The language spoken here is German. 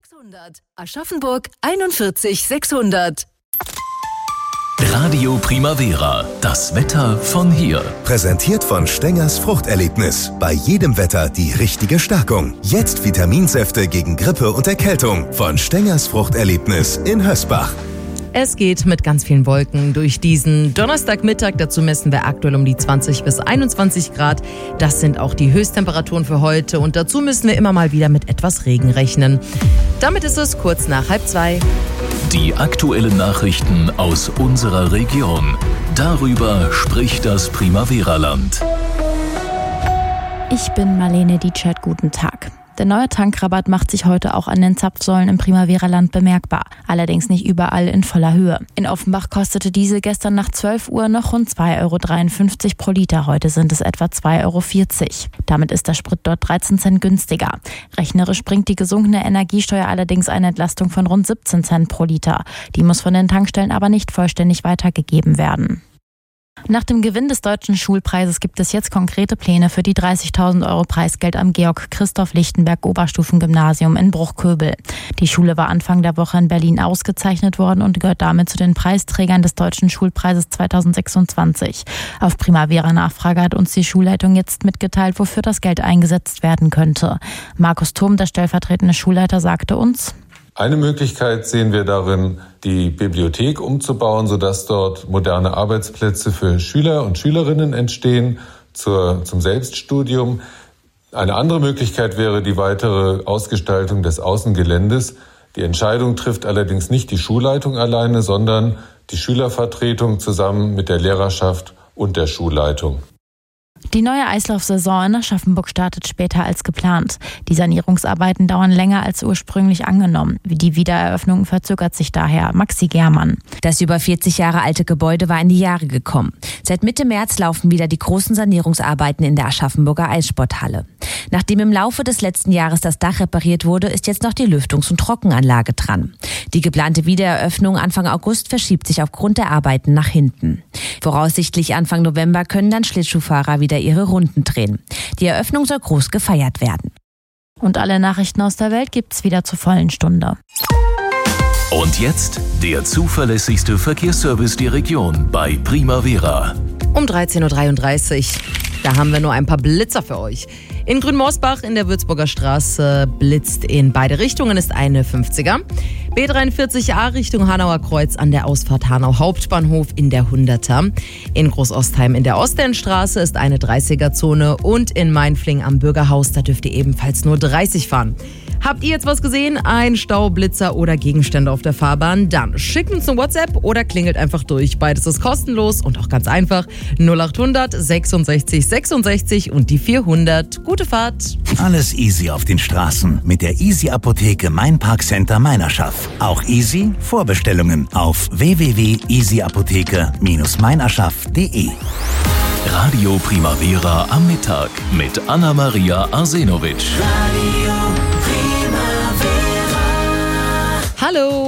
600. Aschaffenburg 41 600. Radio Primavera, das Wetter von hier. Präsentiert von Stengers Fruchterlebnis. Bei jedem Wetter die richtige Stärkung. Jetzt Vitaminsäfte gegen Grippe und Erkältung von Stengers Fruchterlebnis in Hösbach. Es geht mit ganz vielen Wolken durch diesen Donnerstagmittag. Dazu messen wir aktuell um die 20 bis 21 Grad. Das sind auch die Höchsttemperaturen für heute. Und dazu müssen wir immer mal wieder mit etwas Regen rechnen. Damit ist es kurz nach 1:30. Die aktuellen Nachrichten aus unserer Region. Darüber spricht das Primavera-Land. Ich bin Marlene Dietschert, guten Tag. Der neue Tankrabatt macht sich heute auch an den Zapfsäulen im Primavera-Land bemerkbar. Allerdings nicht überall in voller Höhe. In Offenbach kostete Diesel gestern nach 12 Uhr noch rund 2,53 € pro Liter. Heute sind es etwa 2,40 €. Damit ist der Sprit dort 13 Cent günstiger. Rechnerisch bringt die gesunkene Energiesteuer allerdings eine Entlastung von rund 17 Cent pro Liter. Die muss von den Tankstellen aber nicht vollständig weitergegeben werden. Nach dem Gewinn des Deutschen Schulpreises gibt es jetzt konkrete Pläne für die 30.000 € Preisgeld am Georg-Christoph-Lichtenberg-Oberstufengymnasium in Bruchköbel. Die Schule war Anfang der Woche in Berlin ausgezeichnet worden und gehört damit zu den Preisträgern des Deutschen Schulpreises 2026. Auf Primavera-Nachfrage hat uns die Schulleitung jetzt mitgeteilt, wofür das Geld eingesetzt werden könnte. Markus Thom, der stellvertretende Schulleiter, sagte uns: Eine Möglichkeit sehen wir darin, die Bibliothek umzubauen, sodass dort moderne Arbeitsplätze für Schüler und Schülerinnen entstehen zum Selbststudium. Eine andere Möglichkeit wäre die weitere Ausgestaltung des Außengeländes. Die Entscheidung trifft allerdings nicht die Schulleitung alleine, sondern die Schülervertretung zusammen mit der Lehrerschaft und der Schulleitung. Die neue Eislaufsaison in Aschaffenburg startet später als geplant. Die Sanierungsarbeiten dauern länger als ursprünglich angenommen. Die Wiedereröffnung verzögert sich daher. Maxi Germann. Das über 40 Jahre alte Gebäude war in die Jahre gekommen. Seit Mitte März laufen wieder die großen Sanierungsarbeiten in der Aschaffenburger Eissporthalle. Nachdem im Laufe des letzten Jahres das Dach repariert wurde, ist jetzt noch die Lüftungs- und Trockenanlage dran. Die geplante Wiedereröffnung Anfang August verschiebt sich aufgrund der Arbeiten nach hinten. Voraussichtlich Anfang November können dann Schlittschuhfahrer wieder ihre Runden drehen. Die Eröffnung soll groß gefeiert werden. Und alle Nachrichten aus der Welt gibt's wieder zur vollen Stunde. Und jetzt der zuverlässigste Verkehrsservice der Region bei Primavera. Um 13:33 Uhr. Da haben wir nur ein paar Blitzer für euch. In Grünmoosbach in der Würzburger Straße blitzt in beide Richtungen, ist eine 50er. B43a Richtung Hanauer Kreuz an der Ausfahrt Hanau Hauptbahnhof in der 100er. In Großostheim in der Ostendstraße ist eine 30er-Zone und in Mainfling am Bürgerhaus, da dürft ihr ebenfalls nur 30 fahren. Habt ihr jetzt was gesehen? Ein Stau, Blitzer oder Gegenstände auf der Fahrbahn? Dann schickt uns eine WhatsApp oder klingelt einfach durch. Beides ist kostenlos und auch ganz einfach. 0800 66 66 und die 400. Gute Fahrt. Alles easy auf den Straßen mit der Easy Apotheke Main Park Center Meinerschaft. Auch easy Vorbestellungen auf www.easyapotheke-meinerschaft.de. Radio Primavera am Mittag mit Anna-Maria Arsenovic. Radio Primavera. Hallo.